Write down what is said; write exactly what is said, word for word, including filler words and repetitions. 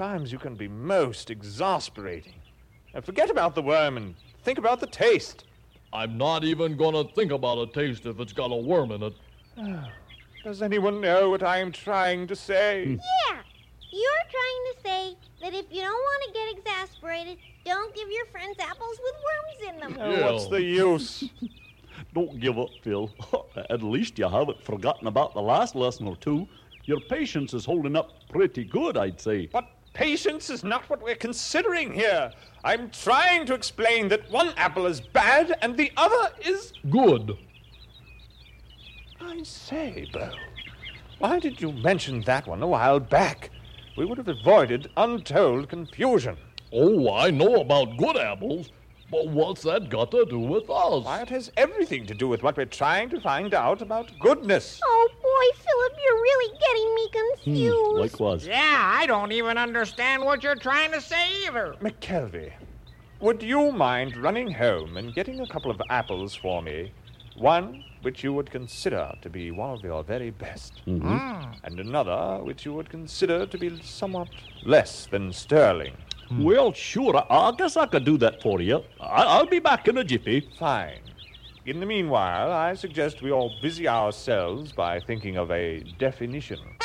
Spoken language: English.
times you can be most exasperating. Now forget about the worm and think about the taste. I'm not even gonna think about a taste if it's got a worm in it. Oh, does anyone know what I am trying to say? Yeah, you're trying to say that if you don't want to get exasperated, don't give your friends apples with worms in them. Oh, Yeah. what's the use? Don't give up, Phil. At least you haven't forgotten about the last lesson or two. Your patience is holding up pretty good, I'd say. But patience is not what we're considering here. I'm trying to explain that one apple is bad and the other is... Good. I say, Bo, why did you mention that one a while back? We would have avoided untold confusion. Oh, I know about good apples, but what's that got to do with us? Why, it has everything to do with what we're trying to find out about goodness. Oh, boy, Philip, you're really getting me confused. Likewise. Yeah, I don't even understand what you're trying to say either. McKelvey, would you mind running home and getting a couple of apples for me? One which you would consider to be one of your very best, Mm. and another which you would consider to be somewhat less than sterling. Well, sure, I, I guess I could do that for you. I, I'll be back in a jiffy. Fine. In the meanwhile, I suggest we all busy ourselves by thinking of a definition.